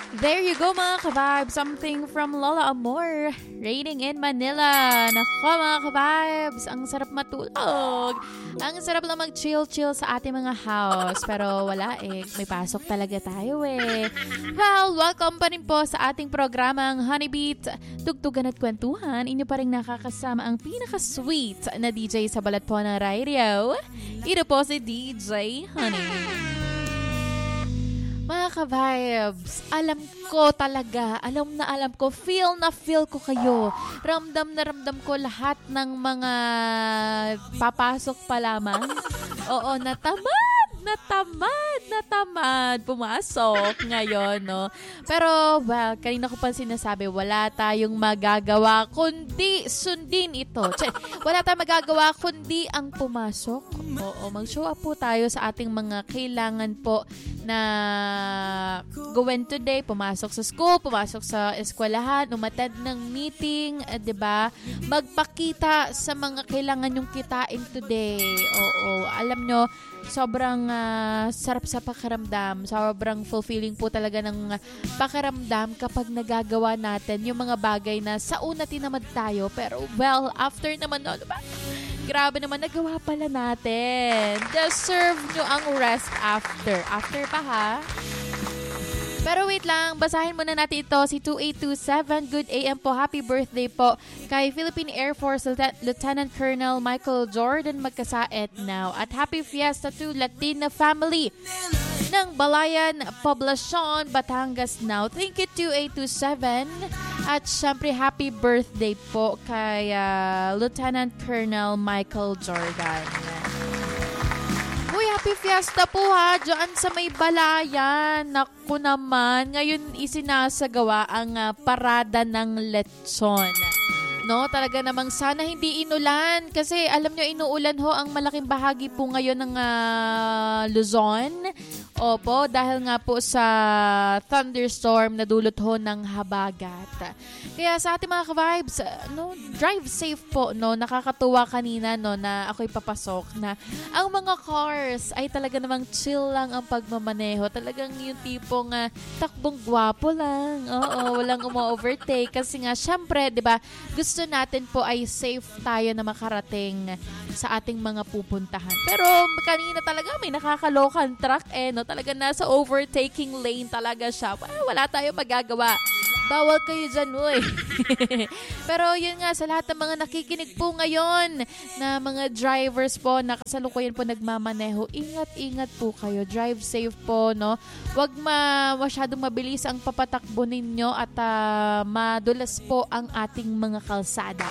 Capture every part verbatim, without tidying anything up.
There you go mga ka-vibes, something from Lola Amor, raining in Manila. Nako mga ka-vibes, ang sarap matulog. Ang sarap lang mag-chill-chill sa ating mga house. Pero wala eh, may pasok talaga tayo eh. Well, welcome pa rin po sa ating programang Honeybeat. Tugtugan at kwentuhan, inyo pa rin nakakasama ang pinaka-sweet na D J sa balat po ng radio. Ito po si D J Honey. Mga ka-vibes, alam ko talaga, alam na alam ko, feel na feel ko kayo. Ramdam na ramdam ko lahat ng mga papasok pa lamang. Oo, natamad, natamad, natamad pumasok ngayon, no? Pero, well, kanina ko pa sinasabi, wala tayong magagawa kundi sundin ito. Che, wala tayong magagawa kundi ang pumasok. Oo, mag-show up po tayo sa ating mga kailangan po na gawin today, pumasok sa school, pumasok sa eskwelahan, umattend ng meeting, uh, 'di ba? Magpakita sa mga kailangan yung kitain today. Oo, alam nyo, sobrang uh, sarap sa pakiramdam, sobrang fulfilling po talaga ng pakiramdam kapag nagagawa natin yung mga bagay na sa una tinamad tayo, pero well, after naman no, diba? Grabe naman, nagawa pala natin. Deserve nyo ang rest after. After pa ha? Pero wait lang, basahin muna natin ito. Si two eight two seven, good A M po. Happy birthday po kay Philippine Air Force Lieutenant Colonel Michael Jordan Magkasaet now. At happy fiesta to Latina family ng Balayan, Poblacion, Batangas now. Thank you two eight two seven. At syempre happy birthday po kay uh, Lieutenant Colonel Michael Jordan. Uy, happy fiesta po ha, dyan sa may Balayan. Naku naman, ngayon isinasagawa ang uh, parada ng lechon. No, talaga namang sana hindi inulan kasi alam nyo inuulan ho ang malaking bahagi po ngayon ng uh, Luzon. Opo, dahil nga po sa thunderstorm na dulot ho ng habagat. Kaya sa ating mga ka-vibes, no, drive safe po, no. Nakakatuwa kanina, no, na ako'y papasok na ang mga cars ay talaga namang chill lang ang pagmamaneho. Talagang yung tipong uh, takbong gwapo lang. Oo, walang umo-overtake kasi nga syempre, 'di ba? Gusto natin po ay safe tayo na makarating sa ating mga pupuntahan. Pero kanina talaga may nakakalokan truck eh, no? Talaga nasa overtaking lane talaga siya. Well, wala tayong magagawa. Bawal kayo dyan, uy. Pero yun nga, sa lahat ng mga nakikinig po ngayon na mga drivers po, na kasalukuyan po nagmamaneho, ingat-ingat po kayo. Drive safe po, no? Huwag ma masyadong mabilis ang papatakbo ninyo at uh, madulas po ang ating mga kalsada.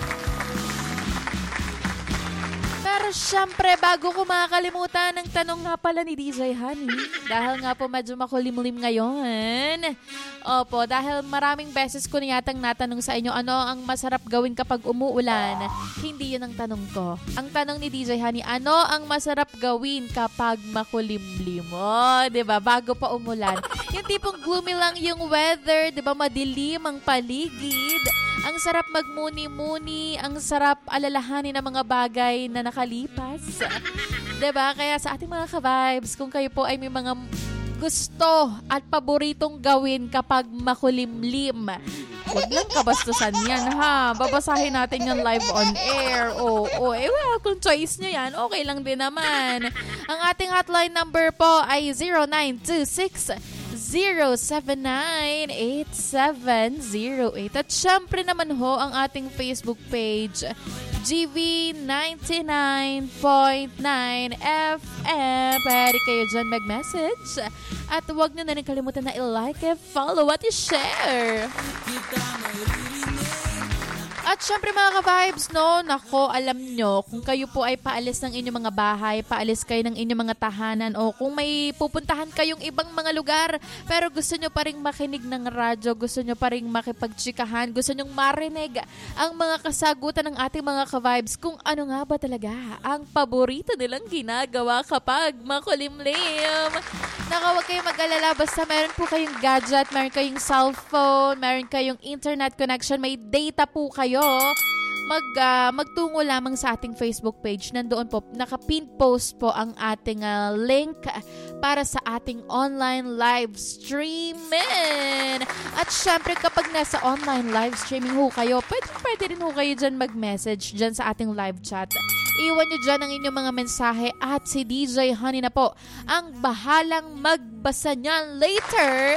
Pero syempre, bago ko makakalimutan, ang tanong nga pala ni D J Honey, dahil nga po medyo makulimlim ngayon. Opo, dahil maraming beses ko niyatang natanong sa inyo, ano ang masarap gawin kapag umuulan? Hindi yun ang tanong ko. Ang tanong ni D J Honey, ano ang masarap gawin kapag makulimlim? O, diba? Bago pa umulan. Yung tipong gloomy lang yung weather, diba? Madilim ang paligid. Ang sarap magmuni-muni, ang sarap alalahanin ng mga bagay na nakalipas. Diba? Kaya sa ating mga ka-vibes, kung kayo po ay may mga gusto at paboritong gawin kapag makulimlim, huwag lang kabastusan yan ha. Babasahin natin yung live on air. O, o eh well, kung choice nyo yan, okay lang din naman. Ang ating hotline number po ay zero nine two six zero seven nine eight seven zero eight. At syempre naman ho ang ating Facebook page, G V ninety-nine point nine F M. Pwede kayo dyan mag-message. At huwag nyo na rin kalimutan na i-like, follow at i-share. At syempre mga ka-vibes, no, nako, alam nyo, kung kayo po ay paalis ng inyong mga bahay, paalis kayo ng inyong mga tahanan, o kung may pupuntahan kayong ibang mga lugar, pero gusto nyo pa rin makinig ng radyo, gusto nyo pa rin makipagtsikahan, gusto nyo marinig ang mga kasagutan ng ating mga ka-vibes, kung ano nga ba talaga ang paborito nilang ginagawa kapag makulimlim. Naka, huwag kayong mag-alala, basta meron po kayong gadget, meron kayong cellphone, meron kayong internet connection, may data po kayo, mag, uh, magtungo lamang sa ating Facebook page. Nandoon po, naka-pin post po ang ating uh, link para sa ating online live streaming. At syempre, kapag nasa online live streaming ho kayo, pwede, pwede rin ho kayo dyan mag-message dyan sa ating live chat. Iwan nyo dyan ang inyong mga mensahe at si D J Honey na po ang bahalang magbasa niyan later.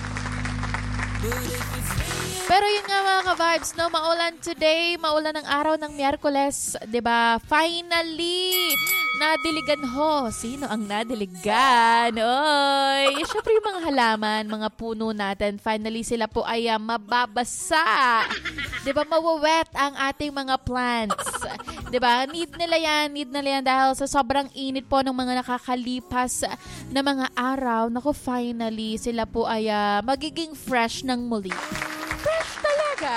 Pero yun nga mga ka-vibes, no? Maulan today, maulan ang araw ng Miyerkules, 'di ba? Finally, nadiligan ho. Sino ang nadiligan? Oy, syempre yung mga halaman, mga puno natin, finally sila po ay uh, mababasa. 'Di ba? Mawawet ang ating mga plants. 'Di ba? Need nila 'yan, need nila 'yan dahil sa sobrang init po ng mga nakakalipas na mga araw. Naku, finally sila po ay uh, magiging fresh ng muli. Fresh talaga.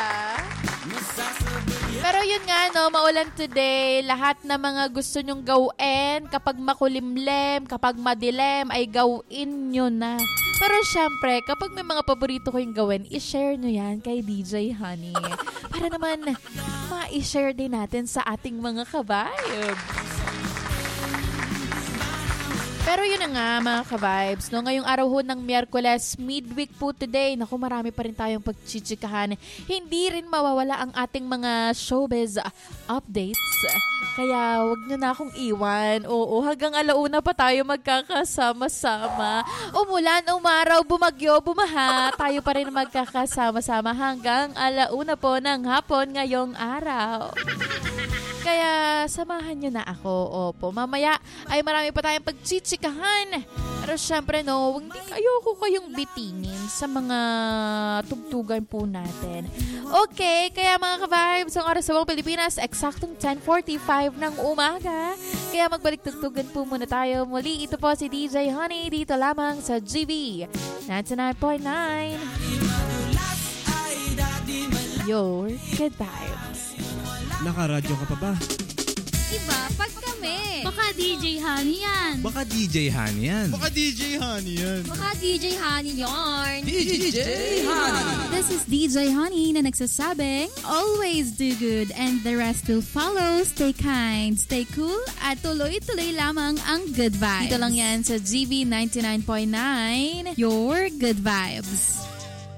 Pero yun nga, no, maulan today. Lahat na mga gusto nyong gawin, kapag makulimlim, kapag madilim, ay gawin nyo na. Pero syempre, kapag may mga paborito ko yung gawin, i-share nyo yan kay D J Honey. Para naman, ma-i-share din natin sa ating mga kabayog. Pero yun na nga mga ka-vibes, no? Ngayong araw ho ng Miyerkules, midweek po today. Naku, marami pa rin tayong pagchichikahan. Hindi rin mawawala ang ating mga showbiz updates. Kaya wag nyo na akong iwan. Oo, hanggang alauna pa tayo magkakasama-sama. Umulan, umaraw, bumagyo, bumaha. Tayo pa rin magkakasama-sama hanggang alauna po ng hapon ngayong araw. Kaya samahan nyo na ako. Opo, mamaya ay marami pa tayong pagchichikahan. Pero syempre no, hindi ayoko kayong bitinin sa mga tugtugan po natin. Okay, kaya mga ka-vibes, ang oras sa buong Pilipinas, eksaktong ten forty-five ng umaga. Kaya magbalik tugtugan po muna tayo. Muli, ito po si D J Honey dito lamang sa G B ninety-nine point nine. Your good vibes. Nakaradyo ka pa ba? Iba pag kami. Baka D J Honey yan. Baka D J Honey yan. Baka D J Honey yan. Baka D J Honey yarn. D J Honey. This is D J Honey na nagsasabing, always do good and the rest will follow. Stay kind, stay cool, at tuloy-tuloy lamang ang good vibes. Dito lang yan sa G B ninety-nine point nine. Your good vibes.